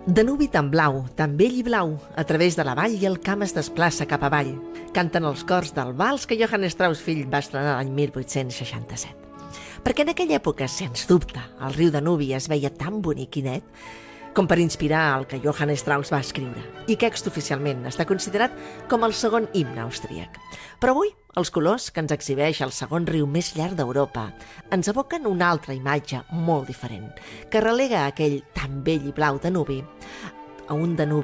Danubi tan blau, tan vell i blau, a través de la vall i el camp es desplaça cap avall. Canten els cors del vals que Johann Strauss fill va estrenar l'any 1867. Perquè en aquella època, sens dubte, el riu Danubi es veia tan bonic i net com per inspirar el que Johann Strauss va escriure i que extraoficialment està considerat com el segon himne austríac. Però avui, els colors que ens exhibeix el segon riu més llarg d'Europa ens evoquen una altra imatge molt diferent, que relega aquell tan vell i blau Danubi a un Danubi